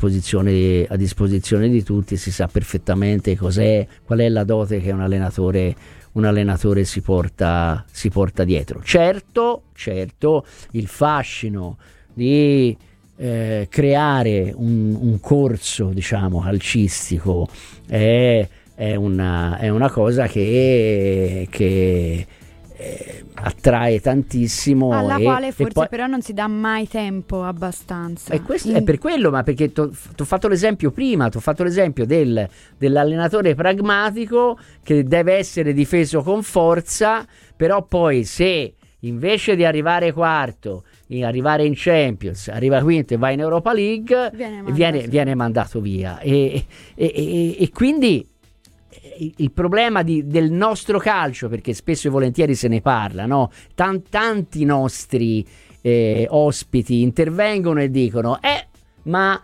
a disposizione di tutti, si sa perfettamente qual è la dote che un allenatore si porta dietro. Certo, il fascino di creare un corso, diciamo, calcistico è una cosa che attrae tantissimo, alla quale forse poi, però non si dà mai tempo abbastanza. E questo è per quello, ma perché ti ho fatto l'esempio prima, ti ho fatto l'esempio dell'allenatore pragmatico che deve essere difeso con forza, però poi se invece di arrivare quarto, arrivare in Champions, arriva quinto e va in Europa League, viene mandato via. E quindi il problema del nostro calcio, perché spesso e volentieri se ne parla, no? Tanti nostri ospiti intervengono e dicono ma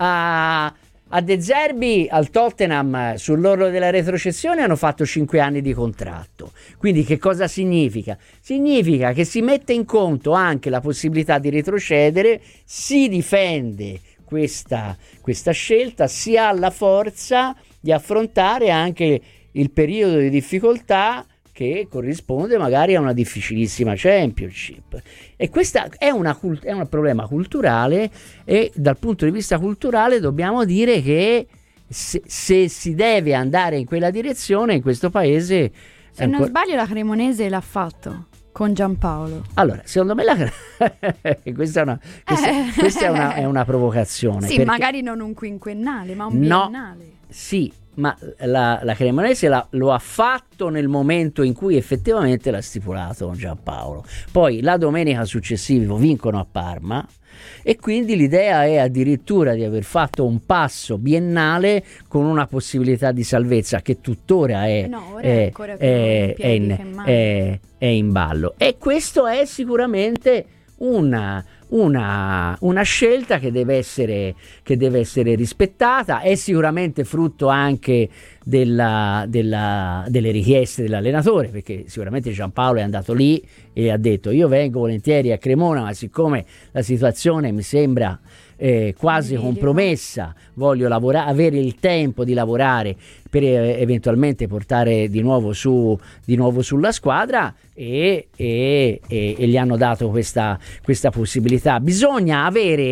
a De Zerbi al Tottenham sull'orlo della retrocessione hanno fatto 5 anni di contratto, quindi che cosa significa? Significa che si mette in conto anche la possibilità di retrocedere, si difende questa scelta, si ha la forza di affrontare anche il periodo di difficoltà che corrisponde magari a una difficilissima Championship. E questo è un problema culturale, e dal punto di vista culturale dobbiamo dire che se si deve andare in quella direzione in questo paese... Se non sbaglio la Cremonese l'ha fatto con Giampaolo. Allora, secondo me questa è una provocazione. Sì, magari non un quinquennale, ma un biennale. Sì, ma la Cremonese lo ha fatto nel momento in cui effettivamente l'ha stipulato con Giampaolo. Poi la domenica successiva vincono a Parma, e quindi l'idea è addirittura di aver fatto un passo biennale con una possibilità di salvezza che tuttora è in ballo. E questo è sicuramente una scelta che deve essere rispettata. È sicuramente frutto anche delle richieste dell'allenatore, perché sicuramente Giampaolo è andato lì e ha detto: io vengo volentieri a Cremona, ma siccome la situazione mi sembra quasi compromessa, voglio avere il tempo di lavorare per eventualmente portare di nuovo sulla squadra, e gli hanno dato questa possibilità. Bisogna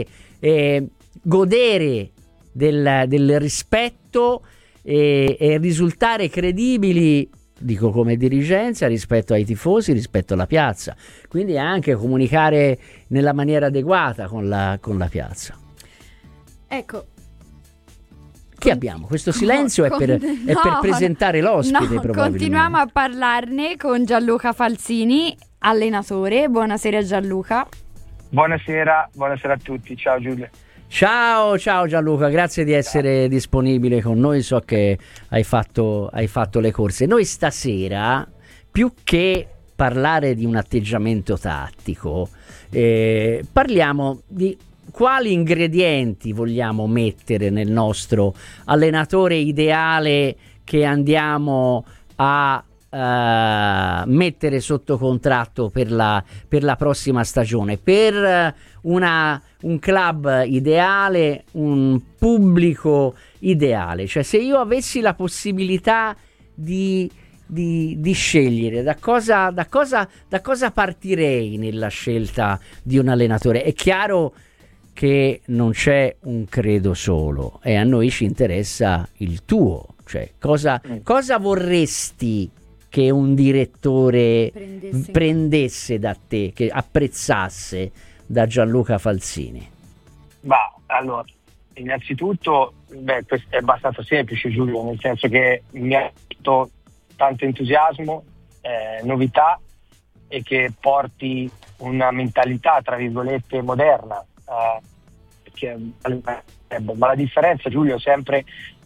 godere del rispetto e risultare credibili, dico come dirigenza, rispetto ai tifosi, rispetto alla piazza, quindi anche comunicare nella maniera adeguata con la piazza. Ecco, che abbiamo? Questo silenzio è per presentare l'ospite, probabilmente. Continuiamo a parlarne con Gianluca Falzini, allenatore. Buonasera Gianluca. Buonasera a tutti, ciao Giulia. Ciao Gianluca, grazie di essere disponibile con noi, so che hai fatto le corse. Noi stasera, più che parlare di un atteggiamento tattico, parliamo di quali ingredienti vogliamo mettere nel nostro allenatore ideale che andiamo a mettere sotto contratto per la prossima stagione, per un club ideale, un pubblico ideale. Cioè, se io avessi la possibilità di scegliere da cosa partirei nella scelta di un allenatore, è chiaro che non c'è un credo solo, e a noi ci interessa il tuo. Cioè, cosa vorresti che un direttore prendesse da te, che apprezzasse da Gianluca Falzini? Allora, innanzitutto, questo è abbastanza semplice, Giulio, nel senso che mi ha dato tanto entusiasmo, novità, e che porti una mentalità, tra virgolette, moderna. Ma la differenza, Giulio, sempre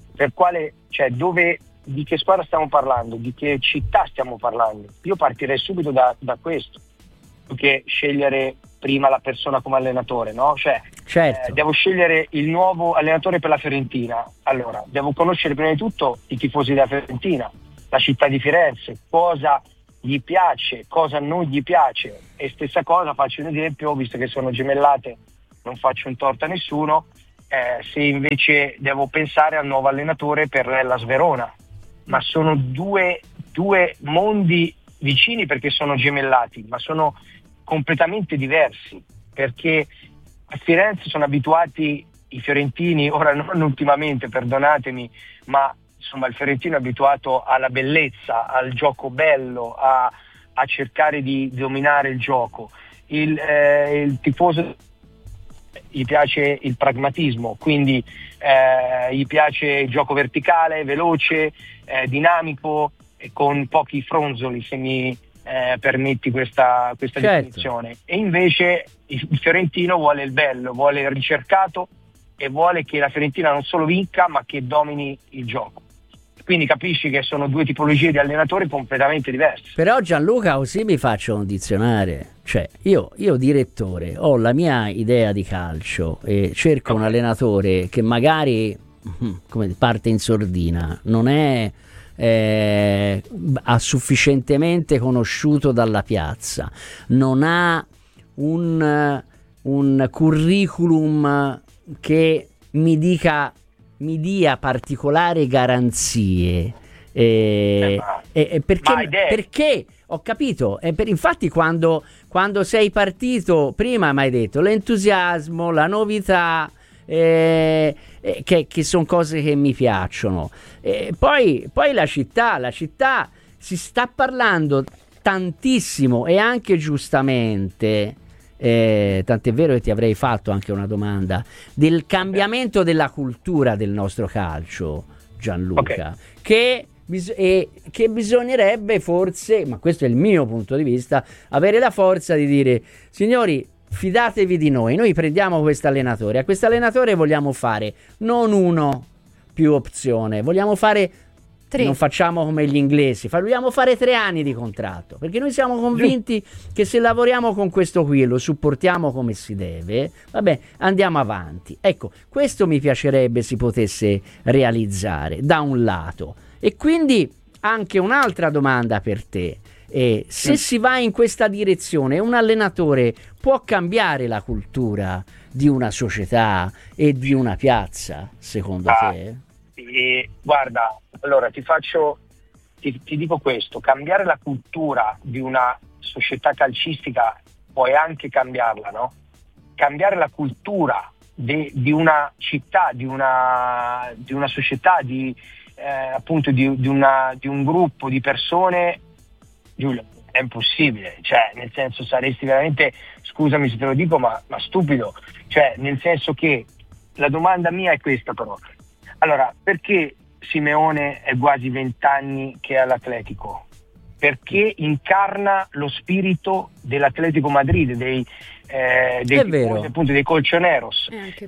di che squadra stiamo parlando, di che città stiamo parlando. Io partirei subito da questo, che scegliere prima la persona come allenatore, no? Certo. Devo scegliere il nuovo allenatore per la Fiorentina. Allora, devo conoscere prima di tutto i tifosi della Fiorentina, la città di Firenze, cosa gli piace, cosa non gli piace. E stessa cosa, faccio un esempio, visto che sono gemellate, non faccio un torto a nessuno, se invece devo pensare al nuovo allenatore per l'Hellas Verona, ma sono due mondi vicini perché sono gemellati, ma sono completamente diversi, perché a Firenze sono abituati i fiorentini, ora non ultimamente, perdonatemi, ma insomma il fiorentino è abituato alla bellezza, al gioco bello, a cercare di dominare il gioco. Il tifoso gli piace il pragmatismo, quindi gli piace il gioco verticale, veloce, dinamico, con pochi fronzoli, se mi permetti questa Certo. definizione. E invece il fiorentino vuole il bello, vuole il ricercato e vuole che la Fiorentina non solo vinca ma che domini il gioco. Quindi capisci che sono due tipologie di allenatori completamente diverse. Però Gianluca, così mi faccio condizionare. Cioè, io direttore, ho la mia idea di calcio e cerco un allenatore che magari come parte in sordina, non è ha sufficientemente conosciuto dalla piazza, non ha un curriculum che mi dia particolari garanzie, perché ho capito, infatti quando sei partito prima mi hai detto l'entusiasmo, la novità, che sono cose che mi piacciono, poi la città si sta parlando tantissimo e anche giustamente, tant'è vero che ti avrei fatto anche una domanda del cambiamento della cultura del nostro calcio, Gianluca, che bisognerebbe forse, ma questo è il mio punto di vista, avere la forza di dire: signori, fidatevi di noi prendiamo questo allenatore, a questo allenatore vogliamo fare non uno più opzione, vogliamo fare 3. Non facciamo come gli inglesi, vogliamo fare 3 anni di contratto, perché noi siamo convinti che se lavoriamo con questo qui, lo supportiamo come si deve, vabbè, andiamo avanti. Ecco, questo mi piacerebbe si potesse realizzare da un lato. E quindi anche un'altra domanda per te: se si va in questa direzione, un allenatore può cambiare la cultura di una società e di una piazza, secondo te? Guarda, allora ti dico questo: cambiare la cultura di una società calcistica puoi anche cambiarla, no? Cambiare la cultura di una città, di una società, appunto di un gruppo di persone, Giulio, è impossibile, cioè nel senso saresti veramente, scusami se te lo dico, ma stupido, cioè nel senso che la domanda mia è questa però. Allora, perché Simeone è quasi 20 anni che è all'Atletico? Perché incarna lo spirito dell'Atletico Madrid, dei tifosi, appunto, dei colchoneros.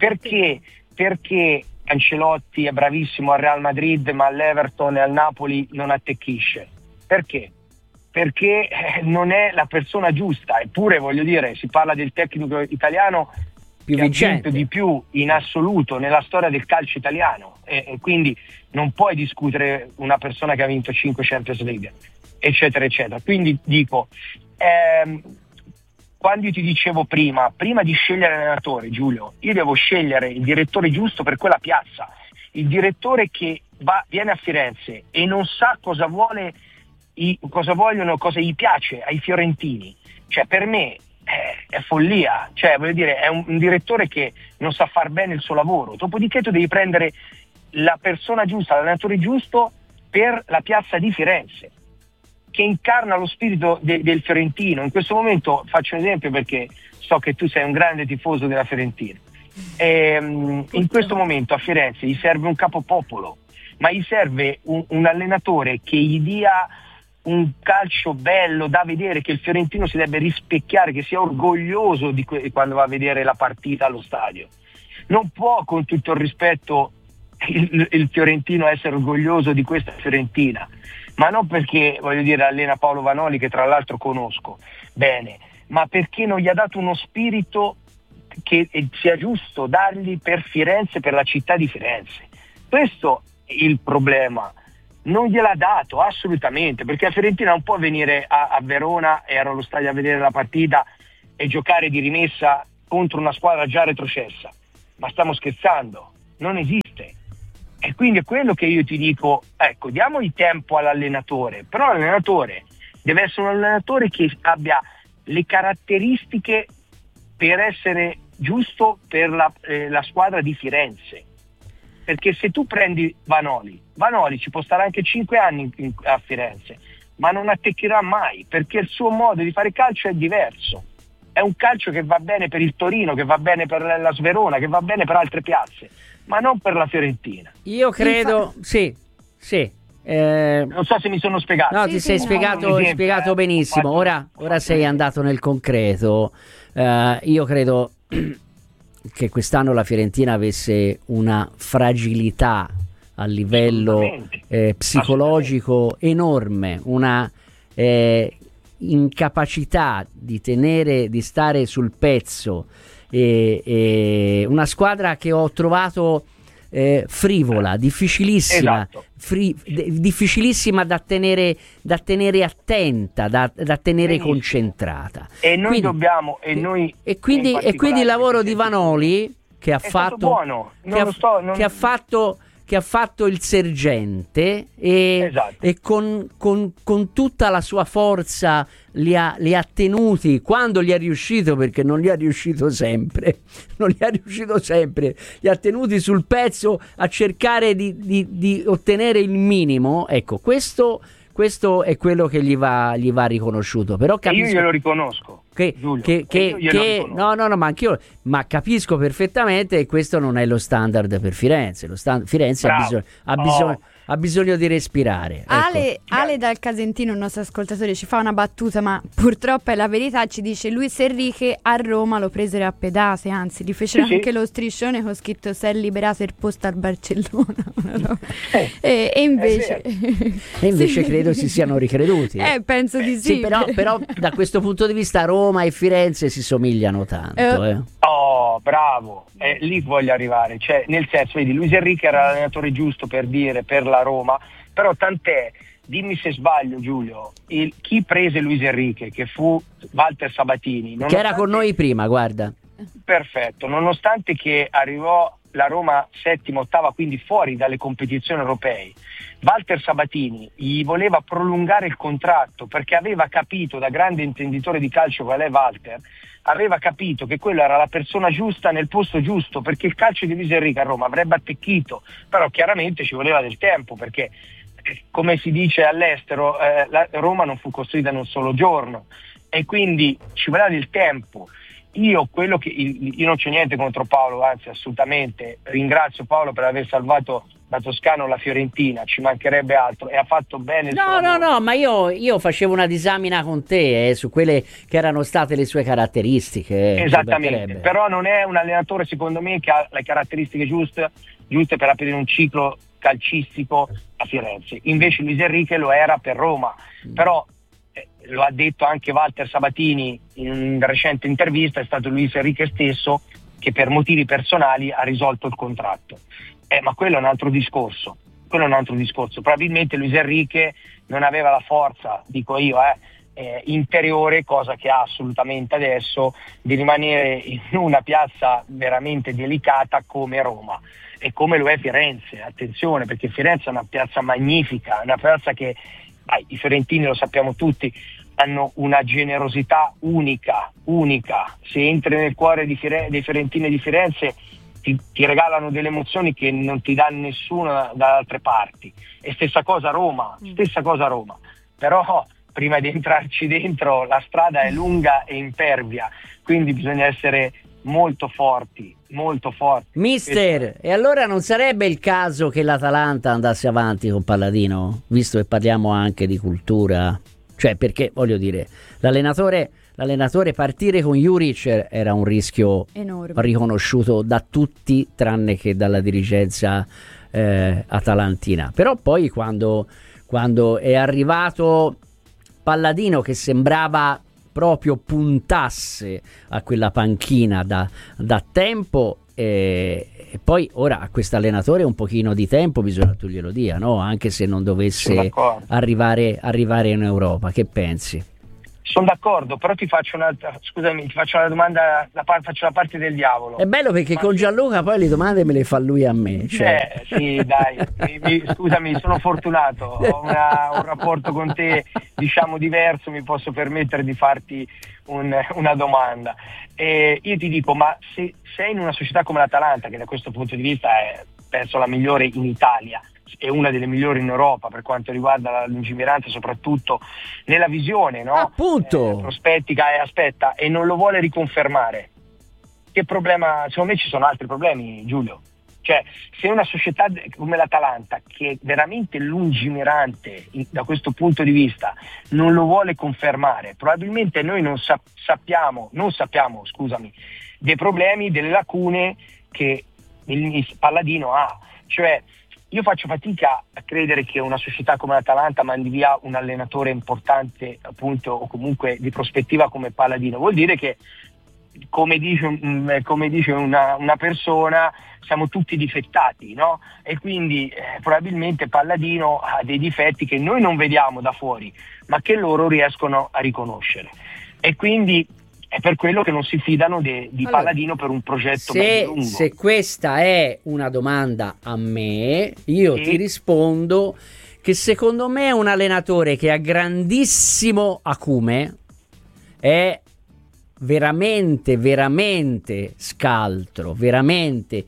Perché Ancelotti è bravissimo al Real Madrid, ma all'Everton e al Napoli non attecchisce? Perché? Perché non è la persona giusta. Eppure, voglio dire, si parla del tecnico italiano più che vincente, ha vinto di più in assoluto nella storia del calcio italiano, e quindi non puoi discutere una persona che ha vinto 5 Champions League, eccetera eccetera. Quindi dico, quando io ti dicevo prima di scegliere l'allenatore, Giulio, io devo scegliere il direttore giusto per quella piazza, il direttore che viene a Firenze e non sa cosa vuole, cosa vogliono, cosa gli piace ai fiorentini. Cioè, per me è follia, cioè voglio dire, è un direttore che non sa far bene il suo lavoro. Dopodiché tu devi prendere la persona giusta, l'allenatore giusto per la piazza di Firenze, che incarna lo spirito del fiorentino. In questo momento faccio un esempio, perché so che tu sei un grande tifoso della Fiorentina. In questo momento a Firenze gli serve un capopopolo, ma gli serve un allenatore che gli dia un calcio bello da vedere, che il fiorentino si deve rispecchiare, che sia orgoglioso di quando va a vedere la partita allo stadio. Non può, con tutto il rispetto, il fiorentino essere orgoglioso di questa Fiorentina, ma non perché, voglio dire, allena Paolo Vanoli, che tra l'altro conosco bene, ma perché non gli ha dato uno spirito che sia giusto dargli per Firenze, per la città di Firenze. Questo è il problema. Non gliel'ha dato assolutamente, perché la Fiorentina non può venire a Verona, e ero allo stadio a vedere la partita, e giocare di rimessa contro una squadra già retrocessa. ma stiamo scherzando, non esiste. E quindi è quello che io ti dico, ecco, diamo il tempo all'allenatore, però l'allenatore deve essere un allenatore che abbia le caratteristiche per essere giusto per la squadra di Firenze. Perché se tu prendi Vanoli ci può stare anche 5 anni a Firenze, ma non attecchirà mai, perché il suo modo di fare calcio è diverso. È un calcio che va bene per il Torino, che va bene per la Sverona, che va bene per altre piazze, ma non per la Fiorentina. Io credo, sì. Non so se mi sono spiegato. No, ti sei spiegato benissimo. Ora sei andato nel concreto. Io credo che quest'anno la Fiorentina avesse una fragilità a livello psicologico enorme, una incapacità di stare sul pezzo, una squadra che ho trovato frivola, difficilissima, esatto. Difficilissima da tenere attenta, da tenere concentrata. E noi dobbiamo, e quindi il lavoro di Vanoli che ha fatto che ha fatto il sergente esatto. e con tutta la sua forza li ha tenuti quando gli è riuscito, perché non gli è riuscito sempre, li ha tenuti sul pezzo a cercare di ottenere il minimo. Ecco, questo è quello che gli va riconosciuto. Però capisco, io glielo riconosco. Ma anch'io, ma capisco perfettamente che questo non è lo standard per Firenze. Firenze ha bisogno di respirare. Ale dal Casentino, il nostro ascoltatore, ci fa una battuta, ma purtroppo è la verità. Ci dice: Luis Enrique a Roma lo presero a pedate, anzi gli fecero anche lo striscione con scritto "se è liberato il posto al Barcellona". E invece credo si siano ricreduti. Penso di sì. Però da questo punto di vista Roma e Firenze si somigliano tanto. Oh, bravo, lì voglio arrivare, cioè nel senso, vedi, Luis Enrique era l'allenatore giusto per la Roma, però tant'è, dimmi se sbaglio Giulio, chi prese Luis Enrique, che fu Walter Sabatini, che era con noi prima, guarda. Perfetto, nonostante che arrivò la Roma settima, ottava, quindi fuori dalle competizioni europee, Walter Sabatini gli voleva prolungare il contratto perché aveva capito, da grande intenditore di calcio qual è Walter, aveva capito che quello era la persona giusta nel posto giusto, perché il calcio di Luis Enrique a Roma avrebbe attecchito, però chiaramente ci voleva del tempo, perché come si dice all'estero, la Roma non fu costruita in un solo giorno e quindi ci voleva del tempo. Io non c'ho niente contro Paolo, anzi assolutamente, ringrazio Paolo per aver salvato da Toscano la Fiorentina, ci mancherebbe altro, e ha fatto bene il suo lavoro. No, ma io facevo una disamina con te su quelle che erano state le sue caratteristiche. Esattamente, però non è un allenatore, secondo me, che ha le caratteristiche giuste per aprire un ciclo calcistico a Firenze. Invece Luis Enrique lo era per Roma, però lo ha detto anche Walter Sabatini in una recente intervista, è stato Luis Enrique stesso che per motivi personali ha risolto il contratto. Ma quello è un altro discorso. Probabilmente Luis Enrique non aveva la forza, dico io, interiore, cosa che ha assolutamente adesso, di rimanere in una piazza veramente delicata come Roma e come lo è Firenze. Attenzione, perché Firenze è una piazza magnifica, una piazza che i fiorentini, lo sappiamo tutti, hanno una generosità unica. Se entri nel cuore dei fiorentini di Firenze ti regalano delle emozioni che non ti dà nessuno da altre parti. E stessa cosa a Roma. Però prima di entrarci dentro la strada è lunga e impervia, quindi bisogna essere molto forti. Mister, e allora non sarebbe il caso che l'Atalanta andasse avanti con Palladino, visto che parliamo anche di cultura? Cioè, perché voglio dire, l'allenatore partire con Juric era un rischio enorme, riconosciuto da tutti tranne che dalla dirigenza atalantina. Però poi quando è arrivato Palladino, che sembrava proprio puntasse a quella panchina da tempo, e poi ora a questo allenatore un pochino di tempo bisogna che glielo dia, no? Anche se non dovesse arrivare in Europa. Che pensi? Sono d'accordo, però ti faccio una domanda, faccio la parte del diavolo. È bello perché con Gianluca poi le domande me le fa lui a me. Cioè. Sì, dai, scusami, sono fortunato, ho un rapporto con te, diciamo, diverso, mi posso permettere di farti una domanda. Io ti dico, ma se sei in una società come l'Atalanta, che da questo punto di vista è, penso, la migliore in Italia, è una delle migliori in Europa per quanto riguarda la lungimiranza, soprattutto nella visione, no? Appunto. Prospettica, e non lo vuole riconfermare. Che problema? Secondo me ci sono altri problemi, Giulio. Cioè, se una società come l'Atalanta, che è veramente lungimirante da questo punto di vista, non lo vuole confermare, probabilmente noi non sappiamo, dei problemi, delle lacune che il Palladino ha. Cioè, io faccio fatica a credere che una società come l'Atalanta mandi via un allenatore importante, appunto, o comunque di prospettiva come Palladino. Vuol dire che, come dice una persona, siamo tutti difettati, no? E quindi probabilmente Palladino ha dei difetti che noi non vediamo da fuori, ma che loro riescono a riconoscere. E quindi è per quello che non si fidano di Palladino per un progetto medio lungo. Se questa è una domanda a me, io ti rispondo che secondo me è un allenatore che ha grandissimo acume, è veramente scaltro, veramente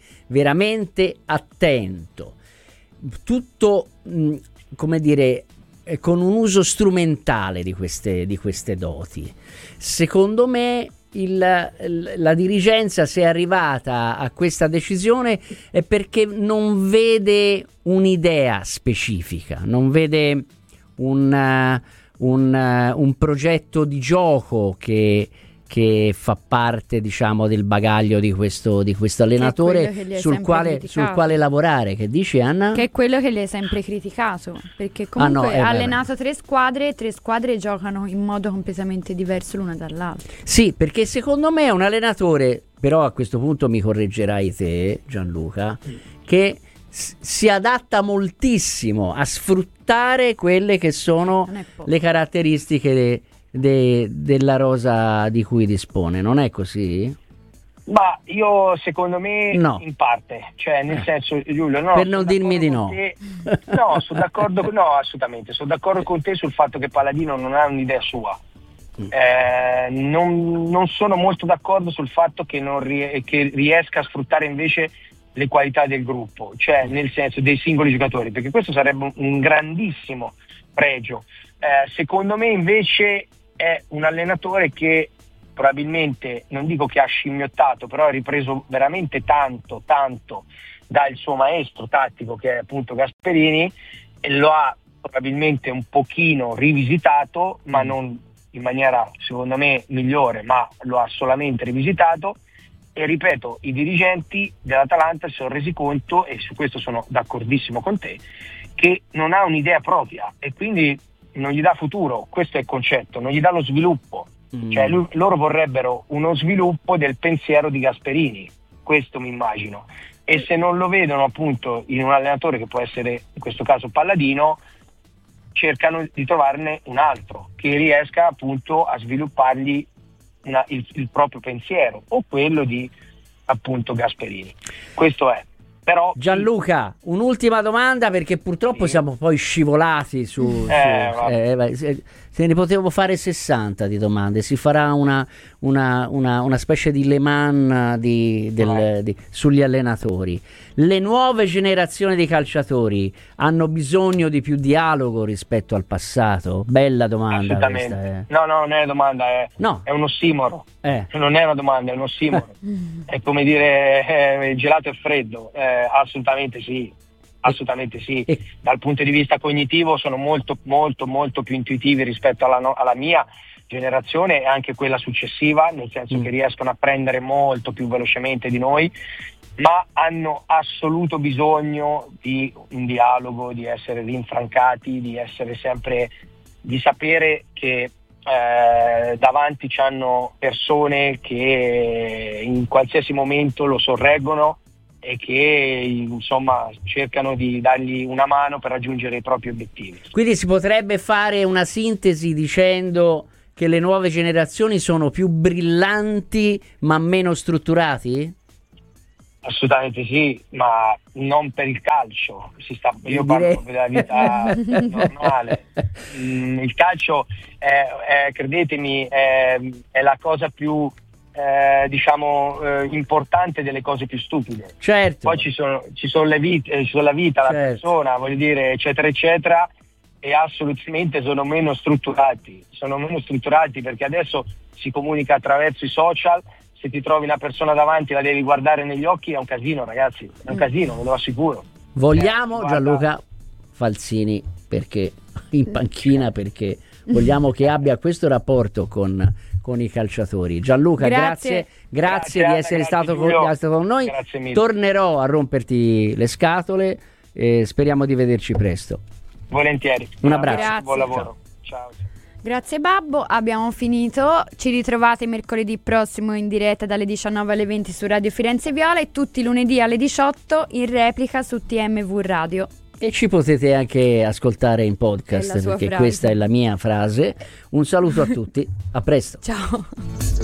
attento, tutto come dire, con un uso strumentale di queste doti. Secondo me la dirigenza, se è arrivata a questa decisione, è perché non vede un'idea specifica, non vede un progetto di gioco che fa parte, diciamo, del bagaglio di questo allenatore sul quale lavorare. Che dici, Anna? Che è quello che gli hai sempre criticato, perché comunque ha allenato tre squadre giocano in modo completamente diverso l'una dall'altra. Sì, perché secondo me è un allenatore, però a questo punto mi correggerai te, Gianluca, che si adatta moltissimo a sfruttare quelle che sono le caratteristiche della rosa di cui dispone, non è così? Ma io, secondo me, no. In parte, cioè nel senso, Giulio, no, per non dirmi di no. No, sono d'accordo, no, assolutamente, sono d'accordo con te sul fatto che Palladino non ha un'idea sua. Non sono molto d'accordo sul fatto che che riesca a sfruttare invece le qualità del gruppo, cioè nel senso dei singoli giocatori, perché questo sarebbe un grandissimo pregio. Secondo me invece è un allenatore che probabilmente, non dico che ha scimmiottato, però ha ripreso veramente tanto dal suo maestro tattico, che è appunto Gasperini, e lo ha probabilmente un pochino rivisitato, ma non in maniera secondo me migliore, ma lo ha solamente rivisitato. E ripeto, i dirigenti dell'Atalanta si sono resi conto, e su questo sono d'accordissimo con te, che non ha un'idea propria e quindi non gli dà futuro. Questo è il concetto, non gli dà lo sviluppo. Cioè loro vorrebbero uno sviluppo del pensiero di Gasperini, questo mi immagino, e se non lo vedono appunto in un allenatore che può essere in questo caso Palladino, cercano di trovarne un altro che riesca appunto a sviluppargli il proprio pensiero, o quello di appunto Gasperini. Questo è. Però Gianluca, un'ultima domanda, perché purtroppo siamo poi scivolati se ne potevo fare 60 di domande. Si farà una specie di Le Mans sugli allenatori. Le nuove generazioni di calciatori hanno bisogno di più dialogo rispetto al passato? Bella domanda. Assolutamente. No, non è una domanda, è un ossimoro. Non è una domanda, è un ossimoro. È come dire gelato e freddo. Assolutamente sì. Assolutamente sì. Dal punto di vista cognitivo sono molto più intuitivi rispetto alla mia generazione e anche quella successiva, nel senso che riescono a prendere molto più velocemente di noi, ma hanno assoluto bisogno di un dialogo, di essere rinfrancati, di essere sempre, di sapere che davanti c'hanno persone che in qualsiasi momento lo sorreggono e che insomma cercano di dargli una mano per raggiungere i propri obiettivi. Quindi si potrebbe fare una sintesi dicendo che le nuove generazioni sono più brillanti ma meno strutturati? Assolutamente sì, ma non per il calcio. Io parlo della vita normale. Il calcio credetemi, è la cosa più importante delle cose più stupide. Certo. Poi ci sono le vite, ci sono la vita, la persona, voglio dire, eccetera, eccetera, e assolutamente sono meno strutturati perché adesso si comunica attraverso i social. Se ti trovi una persona davanti, la devi guardare negli occhi, è un casino, ragazzi, è un casino, ve lo assicuro. Vogliamo Gianluca Falsini perché in panchina, perché vogliamo che abbia questo rapporto con i calciatori. Gianluca, grazie di essere stato con noi. Tornerò a romperti le scatole e speriamo di vederci presto. Volentieri. Un abbraccio. Grazie. Buon lavoro. Ciao. Grazie Babbo, abbiamo finito. Ci ritrovate mercoledì prossimo in diretta dalle 19 alle 20 su Radio Firenze Viola e tutti i lunedì alle 18 in replica su TMV Radio. E ci potete anche ascoltare in podcast perché questa è la mia frase. Un saluto a tutti, a presto. Ciao.